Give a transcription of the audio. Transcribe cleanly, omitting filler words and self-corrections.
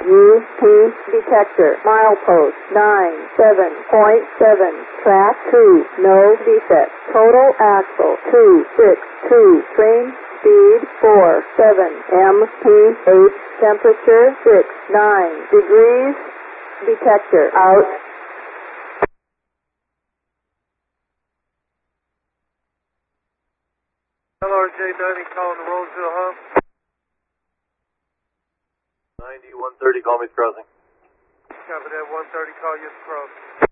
UP detector, milepost 97.7, track 2, no defect, total axle 262, train speed 47, MP8, temperature 69 degrees, detector out. LRJ90 calling the Roseville hump. 90, 130, call me crossing. Copy that, 130, call you cross.